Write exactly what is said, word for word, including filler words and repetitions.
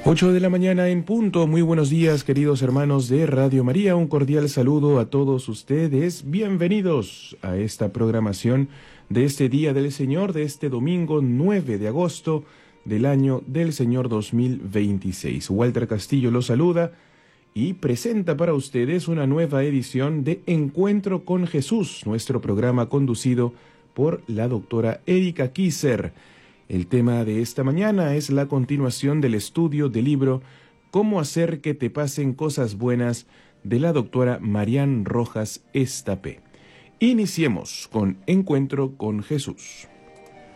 Ocho de la mañana en punto. Muy buenos días, queridos hermanos de Radio María. Un cordial saludo a todos ustedes. Bienvenidos a esta programación de este Día del Señor, de este domingo nueve de agosto del año del Señor dos mil veintiséis. Walter Castillo los saluda y presenta para ustedes una nueva edición de Encuentro con Jesús, nuestro programa conducido por la doctora Erika Kisser. El tema de esta mañana es la continuación del estudio del libro Cómo hacer que te pasen cosas buenas de la doctora Marián Rojas Estapé. Iniciemos con Encuentro con Jesús.